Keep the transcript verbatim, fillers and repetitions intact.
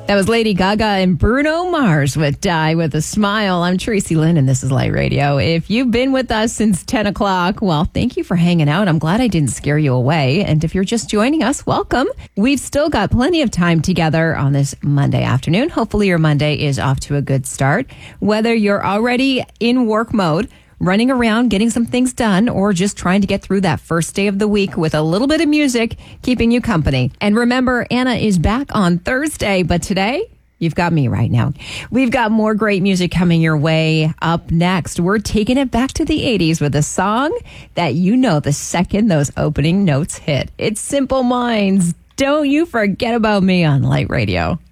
That was Lady Gaga and Bruno Mars with Die With a Smile. I'm Tracy Lynn, and this is Light Radio. If you've been with us since ten o'clock, well, thank you for hanging out. I'm glad I didn't scare you away. And if you're just joining us, welcome. We've still got plenty of time together on this Monday afternoon. Hopefully your Monday is off to a good start. Whether you're already in work mode, running around, getting some things done, or just trying to get through that first day of the week with a little bit of music keeping you company. And remember, Anna is back on Thursday, but today, you've got me right now. We've got more great music coming your way. Up next, we're taking it back to the eighties with a song that you know the second those opening notes hit. It's Simple Minds. Don't you forget about me on Light Radio.